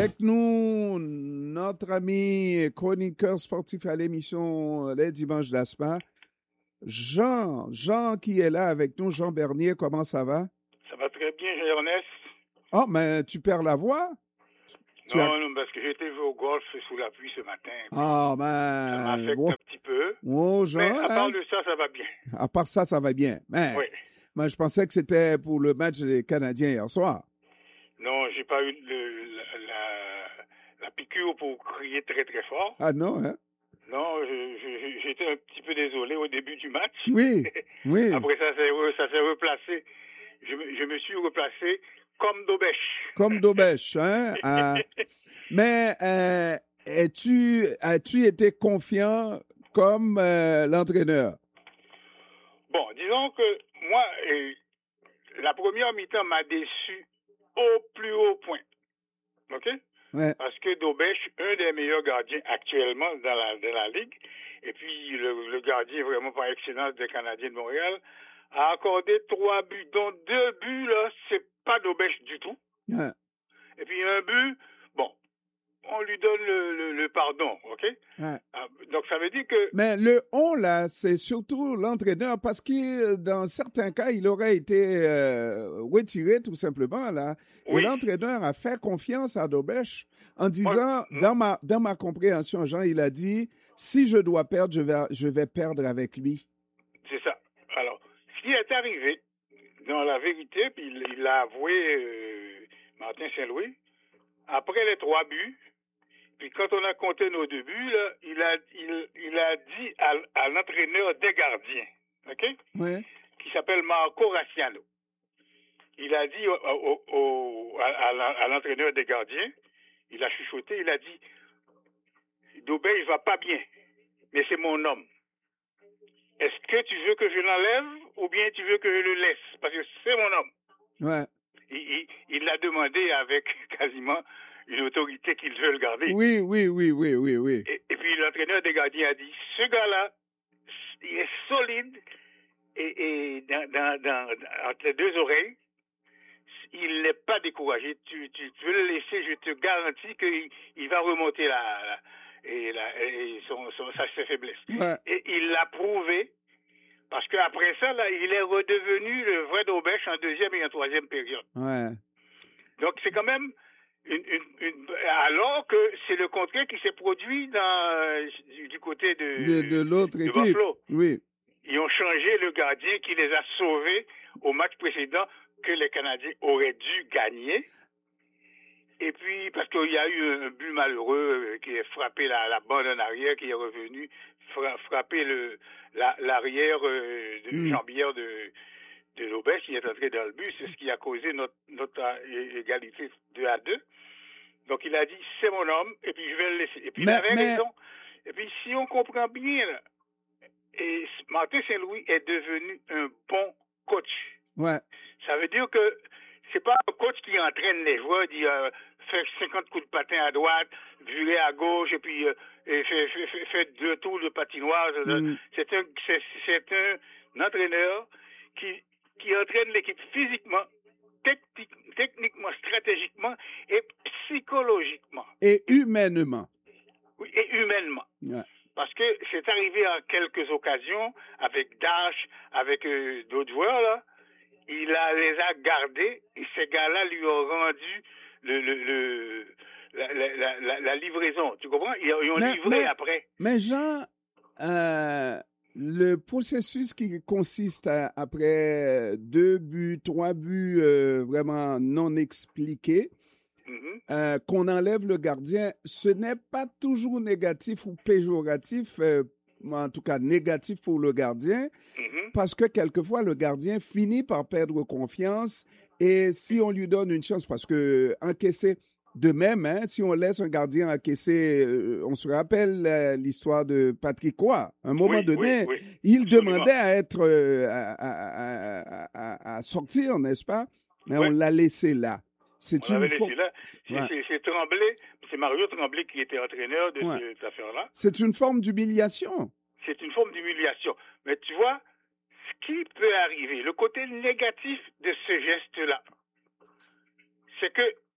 avec nous notre ami chroniqueur sportif à l'émission Les Dimanches d'Aspa, Jean qui est là avec nous. Jean Bernier, comment ça va? Ça va très bien, Ernest. Oh, mais tu perds la voix? Non, parce que j'étais joué au golf sous la pluie ce matin. Ah, Ça m'affecte un petit peu. Jean, mais à part de ça, ça va bien. À part ça, ça va bien. Oui. Mais je pensais que c'était pour le match des Canadiens hier soir. Non, j'ai pas eu la piqûre pour crier très très fort. Ah non, hein? Non, j'étais un petit peu désolé au début du match. Oui. Après ça s'est replacé. Je me suis replacé comme d'Aubèche. Comme d'Aubèche, hein? Mais as-tu été confiant comme l'entraîneur? Bon, disons que moi, la première mi-temps m'a déçu au plus haut point. OK? Ouais. Parce que d'Aubèche, un des meilleurs gardiens actuellement dans la Ligue, et puis le gardien vraiment par excellence des Canadiens de Montréal, a accordé 3 buts, dont 2 buts, là, c'est pas d'Aubèche du tout. Ouais. Et puis un but, bon, on lui donne le pardon, OK? Ouais. Donc ça veut dire que... Mais le on, là, c'est surtout l'entraîneur, parce que dans certains cas, il aurait été retiré tout simplement, là. Oui. Et l'entraîneur a fait confiance à D'Aubèche en disant, dans ma compréhension, Jean, il a dit, si je dois perdre, je vais perdre avec lui. C'est ça. Alors, ce qui est arrivé, dans la vérité, puis il l'a avoué, Martin Saint-Louis, après les 3 buts, puis quand on a compté nos 2 buts, là, il a dit à l'entraîneur des gardiens, OK? Ouais. Qui s'appelle Marco Raciano. Il a dit à l'entraîneur des gardiens, il a chuchoté, il a dit, D'Aubèche va pas bien, mais c'est mon homme. Est-ce que tu veux que je l'enlève ou bien tu veux que je le laisse? Parce que c'est mon homme. Ouais. Il l'a demandé avec quasiment une autorité qu'il veut le garder. Oui. Et puis l'entraîneur des gardiens a dit, ce gars-là, il est solide et entre les deux oreilles, il n'est pas découragé. Tu veux le laisser, je te garantis qu'il va remonter sa faiblesse. Ouais. Et il l'a prouvé, parce qu'après ça, là, il est redevenu le vrai d'Aubèche en deuxième et en troisième période. Ouais. Donc c'est quand même alors que c'est le contraire qui s'est produit du côté de l'autre équipe. Buffalo. Oui. Ils ont changé le gardien qui les a sauvés au match précédent que les Canadiens auraient dû gagner. Et puis, parce qu'il y a eu un but malheureux qui a frappé la bande en arrière, qui est revenu frapper l'arrière jambière de l'Aubèche qui est entré dans le but. C'est ce qui a causé notre égalité 2-2. Donc, il a dit, c'est mon homme, et puis je vais le laisser. Et puis, il avait raison. Et puis, si on comprend bien, là, et Martin Saint-Louis est devenu un bon coach. Ouais. Ça veut dire que c'est pas un coach qui entraîne les joueurs, dit fait 50 coups de patin à droite, virer à gauche, et puis fait 2 tours de patinoire. C'est un entraîneur qui entraîne l'équipe physiquement, techniquement, stratégiquement et psychologiquement. Et humainement. Oui, et humainement. Ouais. Parce que c'est arrivé en quelques occasions avec Dash, avec d'autres joueurs, là. Il les a gardés et ces gars-là lui ont rendu la livraison. Tu comprends? Ils ont livré après. Mais Jean, le processus qui consiste après 2 buts, 3 buts vraiment non expliqués, qu'on enlève le gardien, ce n'est pas toujours négatif ou péjoratif, en tout cas négatif pour le gardien, parce que quelquefois le gardien finit par perdre confiance et si on lui donne une chance, parce que encaisser de même, hein, si on laisse un gardien encaisser, on se rappelle l'histoire de Patrick Roy. À un moment donné, il demandait à être à sortir, n'est-ce pas? Mais on l'a laissé là. C'est Tremblay, c'est Mario Tremblay qui était entraîneur de cette affaire-là. C'est une forme d'humiliation. C'est une forme d'humiliation. Mais tu vois, ce qui peut arriver, le côté négatif de ce geste-là, c'est que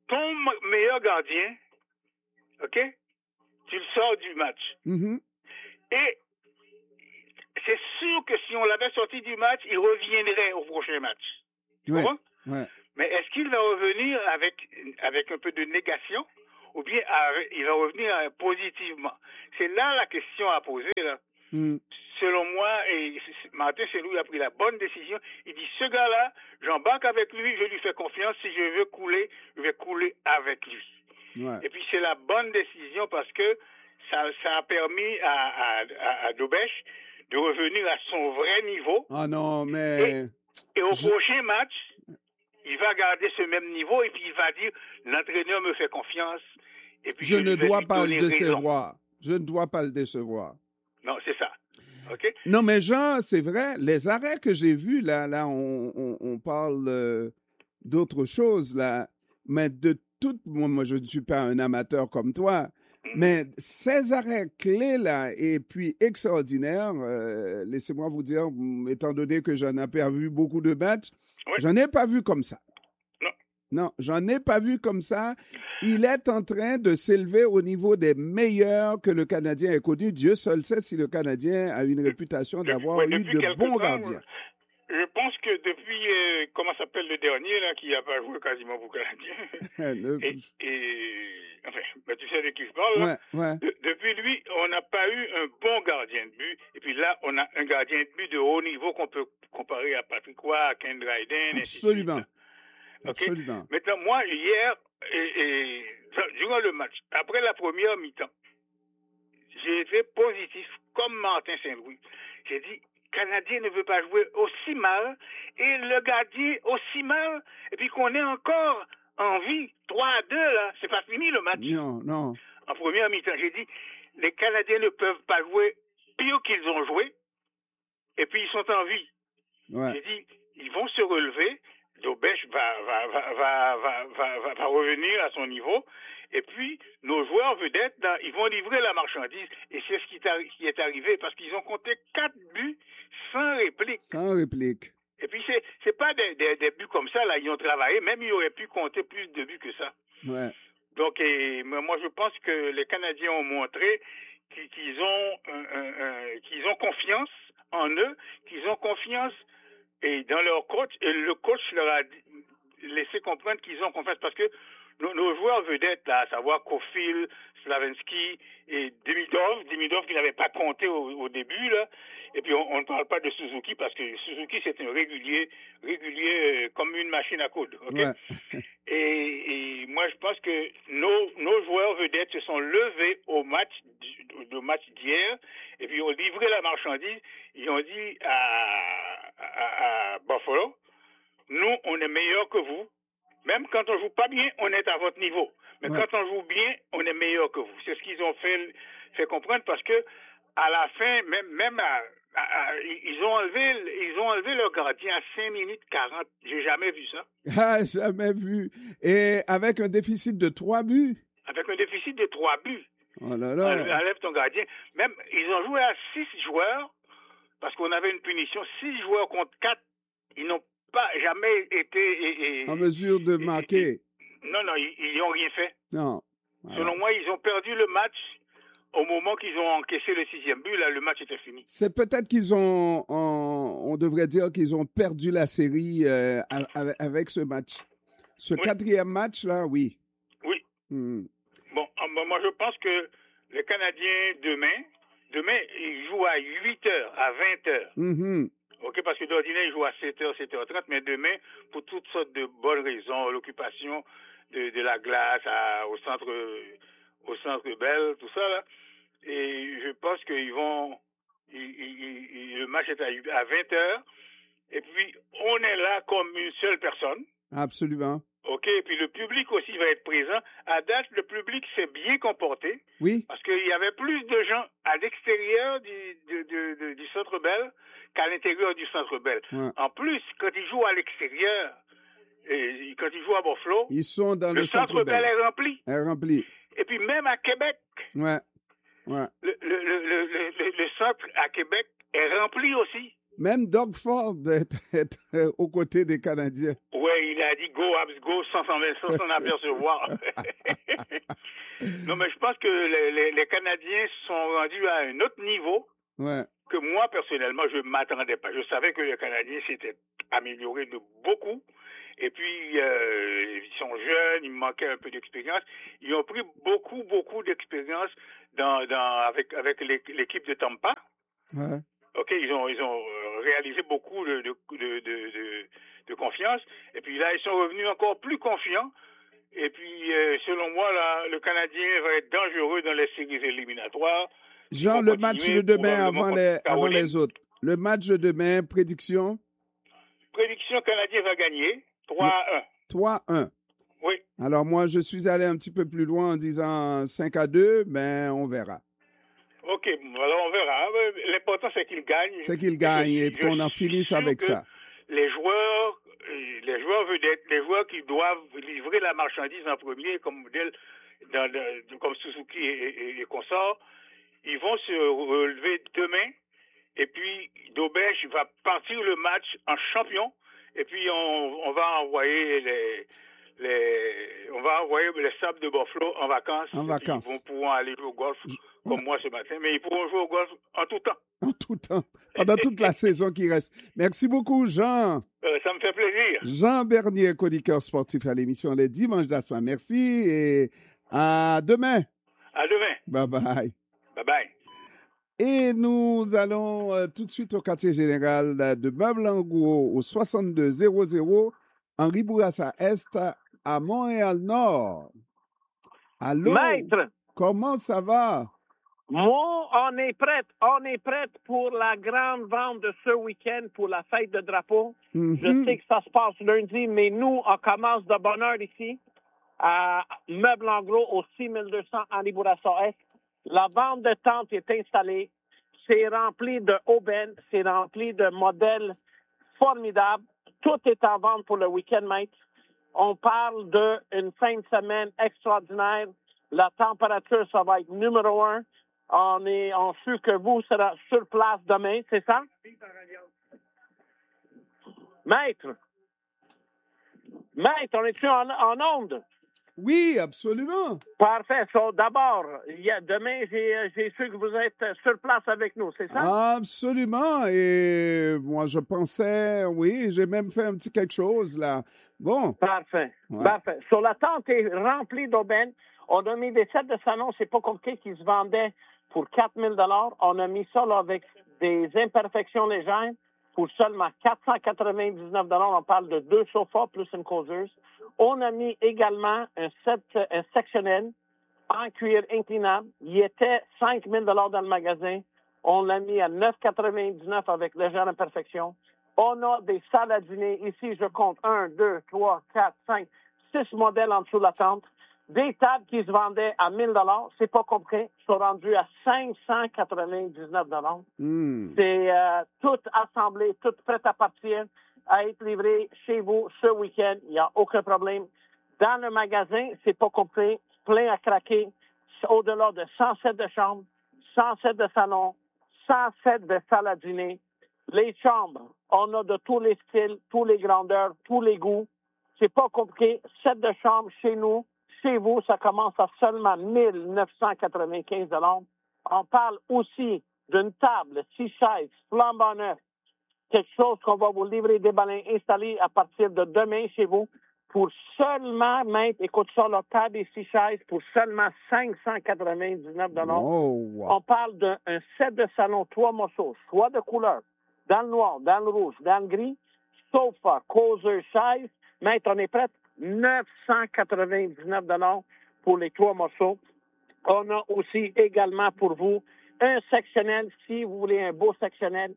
ton meilleur gardien, OK, tu le sors du match. Mm-hmm. Et c'est sûr que si on l'avait sorti du match, il reviendrait au prochain match. Tu comprends? Ouais. Mais est-ce qu'il va revenir avec un peu de négation ou bien il va revenir positivement? C'est là la question à poser, là. Mm. Selon moi, et Martin Saint-Louis a pris la bonne décision. Il dit, ce gars-là, j'embarque avec lui, je lui fais confiance. Si je veux couler, je vais couler avec lui. Ouais. Et puis, c'est la bonne décision parce que ça a permis à Dobèche de revenir à son vrai niveau. Ah non, mais... Et au prochain match, il va garder ce même niveau et puis il va dire, l'entraîneur me fait confiance. Et puis je ne dois pas le décevoir. Je ne dois pas le décevoir. Non, c'est ça. OK? Non, mais Jean, c'est vrai, les arrêts que j'ai vus, là, on parle d'autre chose, là, mais de tout, moi, je ne suis pas un amateur comme toi, mais ces arrêts clés, là, et puis extraordinaires, laissez-moi vous dire, étant donné que j'en ai pas vu beaucoup de matchs, j'en ai pas vu comme ça. Non, j'en ai pas vu comme ça. Il est en train de s'élever au niveau des meilleurs que le Canadien ait connu. Dieu seul sait si le Canadien a une réputation d'avoir eu de bons gardiens. Je pense que depuis, comment s'appelle le dernier, là, qui n'a pas joué quasiment pour le Canadien. Enfin, ben, tu sais de qui je parle, là. Ouais. Depuis lui, on n'a pas eu un bon gardien de but. Et puis là, on a un gardien de but de haut niveau qu'on peut comparer à Patrick Roy, à Ken Dryden. Absolument. Okay? Absolument. Maintenant, moi, hier, durant le match, après la première mi-temps, j'ai été positif, comme Martin Saint-Louis. J'ai dit, Canadien ne veut pas jouer aussi mal, et le gardien aussi mal, et puis qu'on est encore en vie, 3-2, là, c'est pas fini le match. Non. En première mi-temps, j'ai dit, les Canadiens ne peuvent pas jouer pire qu'ils ont joué, et puis ils sont en vie. Ouais. J'ai dit, ils vont se relever, Dobèche va revenir à son niveau. Et puis, nos joueurs vedettes, là, ils vont livrer la marchandise. Et c'est ce qui est arrivé parce qu'ils ont compté 4 buts sans réplique. Sans réplique. Et puis, c'est pas des buts comme ça, là. Ils ont travaillé. Même, ils auraient pu compter plus de buts que ça. Ouais. Donc, moi, je pense que les Canadiens ont montré qu'ils ont confiance en eux, qu'ils ont confiance et dans leur coach, et le coach leur a laissé comprendre qu'ils ont confiance parce que nos joueurs vedettes, là, à savoir Caulfield, Slavenski et Demidov qui n'avait pas compté au début, là, et puis on ne parle pas de Suzuki parce que Suzuki c'est un régulier comme une machine à coudre, ok? Ouais. Et moi je pense que nos joueurs vedettes se sont levés au match d'hier et puis ont livré la marchandise. Ils ont dit à Buffalo, nous on est meilleurs que vous. Même quand on joue pas bien, on est à votre niveau. Mais quand on joue bien, on est meilleur que vous. C'est ce qu'ils ont fait comprendre parce que à la fin, même ils ont enlevé leur gardien à 5 minutes 40. J'ai jamais vu ça. Ah, jamais vu. Et avec un déficit de 3 buts. Avec un déficit de 3 buts. Oh là là. Enlève ton gardien. Même, ils ont joué à 6 joueurs parce qu'on avait une punition. 6 joueurs contre 4. Ils n'ont pas jamais été en mesure de marquer. Non, ils n'ont rien fait. Non. Voilà. Selon moi, ils ont perdu le match au moment qu'ils ont encaissé le 6e but. Là, le match était fini. C'est peut-être qu'ils on devrait dire qu'ils ont perdu la série avec ce match. Ce 4e match là, oui. Oui. Bon, moi je pense que les Canadiens demain, ils jouent à 8h, à 20h. OK, parce que d'ordinaire, ils jouent à 7h, 7h30, mais demain, pour toutes sortes de bonnes raisons, l'occupation de la glace au centre Bell, tout ça, là. Et je pense qu'ils vont... le match est à 20h. Et puis, on est là comme une seule personne. Absolument. OK, et puis le public aussi va être présent. À date, le public s'est bien comporté. Oui. Parce qu'il y avait plus de gens à l'extérieur du Centre Bell qu'à l'intérieur du Centre Bell. Ouais. En plus, quand ils jouent à l'extérieur, quand ils jouent à Buffalo, ils sont dans le Centre Bell est rempli. Est rempli. Et puis même à Québec, ouais. Le centre à Québec est rempli aussi. Même Doug Ford est aux côtés des Canadiens. Oui, il a dit go, Habs, go, sans s'en apercevoir. Non, mais je pense que les Canadiens sont rendus à un autre niveau que moi, personnellement, je ne m'attendais pas. Je savais que les Canadiens s'étaient améliorés de beaucoup. Et puis, ils sont jeunes, il manquait un peu d'expérience. Ils ont pris beaucoup d'expérience avec l'équipe de Tampa. Ouais. OK, ils ont réalisé beaucoup de confiance. Et puis là, ils sont revenus encore plus confiants. Et puis, selon moi, là, le Canadien va être dangereux dans les séries éliminatoires. Jean, le match de demain avant les autres. Le match de demain, prédiction? Prédiction, Canadien va gagner 3-1. 3-1. Oui. Alors moi, je suis allé un petit peu plus loin en disant 5-2, mais on verra. OK, alors on verra. L'important, c'est qu'il gagne. C'est qu'il gagne et qu'on en finisse avec ça. Les joueurs vedettes, les joueurs qui doivent livrer la marchandise en premier, comme modèle, comme Suzuki et consorts, ils vont se relever demain. Et puis, Daubèche va partir le match en champion. Et puis, on va envoyer les Sables de Buffalo en vacances. Ils pourront aller jouer au golf comme moi ce matin, mais ils pourront jouer au golf en tout temps. En tout temps, pendant toute la saison qui reste. Merci beaucoup, Jean. Ça me fait plaisir. Jean Bernier, chroniqueur sportif à l'émission Les Dimanches d'Assoir. Merci et à demain. À demain. Bye-bye. Bye-bye. Et nous allons tout de suite au quartier général de Meubles en Gros au 6200 Henri Bourassa Est à Montréal-Nord. Allô? Maître! Comment ça va? Moi, on est prête pour la grande vente de ce week-end pour la fête de drapeau. Je sais que ça se passe lundi, mais nous, on commence de bonne heure ici à Meubles en Gros au 6200 Henri Bourassa Est. La vente de tentes est installée. C'est rempli de aubaines, c'est rempli de modèles formidables. Tout est en vente pour le week-end, maître. On parle d'une fin de semaine extraordinaire. La température, ça va être numéro 1. On sait que vous serez sur place demain, c'est ça? Maître, on est-tu en onde? Oui, absolument. Parfait. D'abord, demain, j'ai su que vous êtes sur place avec nous, c'est ça? Absolument. Et moi, je pensais, oui, j'ai même fait un petit quelque chose, là. Bon. Parfait. Ouais. Parfait. La tente est remplie d'aubaines. On a mis des sets de salon, c'est pas compliqué, qui se vendaient pour 4 000 $. On a mis ça là, avec des imperfections légères pour seulement 499 $. On parle de 2 sofas plus une causeuse. On a mis également un sectionnel en cuir inclinable. Il était 5 000 $ dans le magasin. On l'a mis à 9,99 $ avec légère imperfection. On a des salles à dîner. Ici, je compte 1, 2, 3, 4, 5, 6 modèles en dessous de la tente. Des tables qui se vendaient à 1 000 $, c'est pas compris, sont rendues à 599 $. C'est tout assemblé, tout prêt à partir, à être livré chez vous ce week-end. Il n'y a aucun problème. Dans le magasin, c'est pas compris, plein à craquer, au-delà de 100 sets de chambre, 100 sets de salon, 100 sets de salle à dîner. Les chambres, on a de tous les styles, tous les grandeurs, tous les goûts. C'est pas compliqué. 7 de chambre chez nous. Chez vous, ça commence à seulement 1 995 $. On parle aussi d'une table, 6 chaises, flambant neuf. Quelque chose qu'on va vous livrer déballé, installé à partir de demain chez vous pour seulement, maître, écoute ça, la table et 6 chaises pour seulement 599 $. Oh, wow. On parle d'un set de salon, 3 morceaux, choix de couleur, dans le noir, dans le rouge, dans le gris, sofa, causeur, chaise. Maître, on est prêt? 999 $ pour les 3 morceaux. On a aussi également pour vous un sectionnel, si vous voulez un beau sectionnel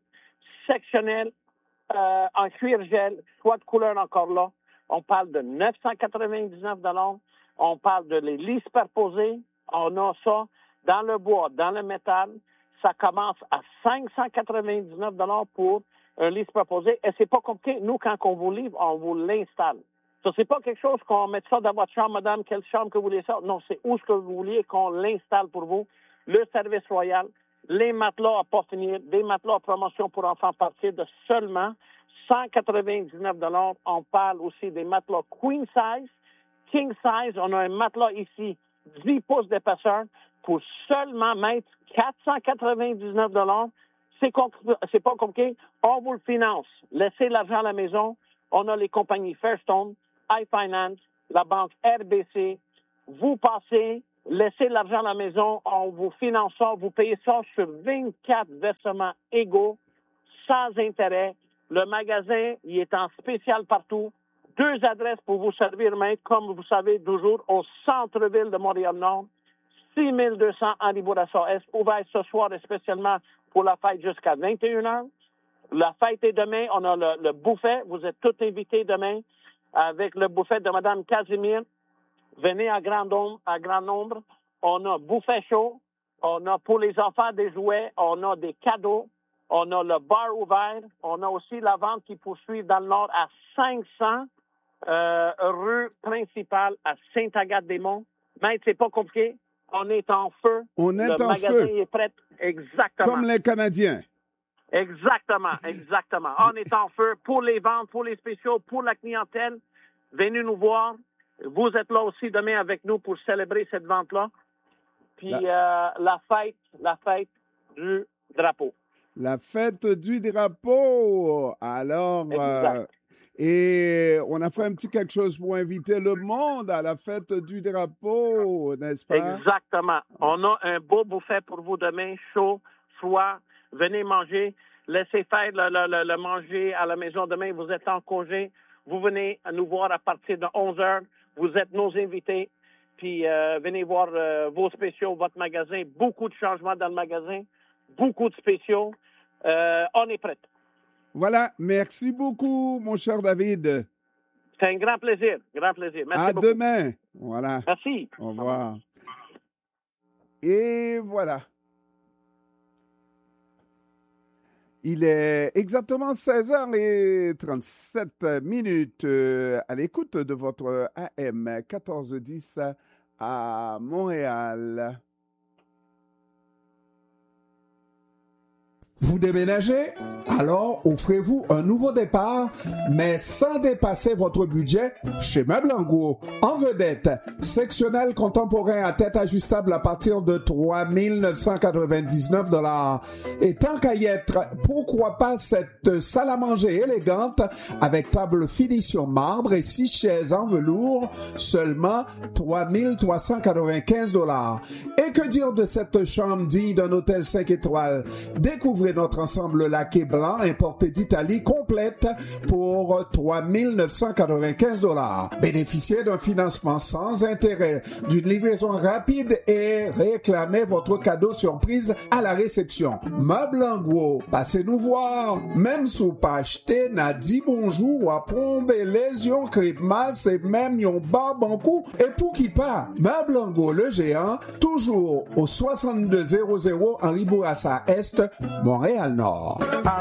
en cuir gel, choix de couleur encore là. On parle de 999 $. On parle de les lits superposés. On a ça dans le bois, dans le métal. Ça commence à 599 $ pour un lit superposé. Et c'est pas compliqué. Nous, quand on vous livre, on vous l'installe. Ça, c'est pas quelque chose qu'on met ça dans votre chambre, madame, quelle chambre que vous voulez ça. Non, c'est où ce que vous vouliez qu'on l'installe pour vous. Le service royal, les matelas à pas finir, des matelas à promotion pour enfants à partir de seulement 199 $. On parle aussi des matelas queen size, king size. On a un matelas ici, 10 pouces d'épaisseur, pour seulement mettre 499 $. C'est pas compliqué. On vous le finance. Laissez l'argent à la maison. On a les compagnies Fairstone, iFinance, la banque RBC. Vous passez, laissez l'argent à la maison. On vous finance ça. Vous payez ça sur 24 versements égaux, sans intérêt. Le magasin, il est en spécial partout. 2 adresses pour vous servir, maître, comme vous savez toujours, au centre-ville de Montréal-Nord. 6200 Henri Bourassa-Est, ouvert ce soir et spécialement pour la fête jusqu'à 21h. La fête est demain. On a le buffet. Vous êtes tous invités demain avec le buffet de Mme Casimir. Venez à grand nombre. On a buffet chaud. On a pour les enfants des jouets. On a des cadeaux. On a le bar ouvert. On a aussi la vente qui poursuit dans le Nord à 500 rue principale à Sainte-Agathe-des-Monts. Mais c'est pas compliqué. On est en feu. On est le en magasin feu. est prêt. Exactement. Comme les Canadiens. Exactement. On est en feu pour les ventes, pour les spéciaux, pour la clientèle. Venez nous voir. Vous êtes là aussi demain avec nous pour célébrer cette vente-là. Puis la fête du drapeau. La fête du drapeau. Alors, et on a fait un petit quelque chose pour inviter le monde à la fête du drapeau, n'est-ce pas? Exactement. On a un beau buffet pour vous demain, chaud, froid. Venez manger. Laissez faire le manger à la maison demain. Vous êtes en congé. Vous venez nous voir à partir de 11h. Vous êtes nos invités. Puis venez voir vos spéciaux, votre magasin. Beaucoup de changements dans le magasin. Beaucoup de spéciaux. On est prêts. Voilà. Merci beaucoup, mon cher David. C'est un grand plaisir. Merci à beaucoup. Demain. Voilà. Merci. Au revoir. Et voilà. Il est exactement 16h37 à l'écoute de votre AM 1410 à Montréal. Vous déménagez? Alors offrez-vous un nouveau départ, mais sans dépasser votre budget chez Meubles en Gros. En vedette, sectionnel contemporain à tête ajustable à partir de 3 999 $. Et tant qu'à y être, pourquoi pas cette salle à manger élégante avec table finition marbre et 6 chaises en velours, seulement 3 395 $. Et que dire de cette chambre digne d'un hôtel 5 étoiles? Découvrez notre ensemble laqué blanc importé d'Italie complète pour 3 995 $. Bénéficiez d'un financement sans intérêt, d'une livraison rapide et réclamez votre cadeau surprise à la réception. Meubles en Gros, passez nous voir. Même sous pas acheté, n'a dit bonjour à plombe les yon cripmas et même yon barbankou et pour qui pas. Meubles en Gros, le géant, toujours au 6200 Henri Bourassa Est, Montréal-Nord.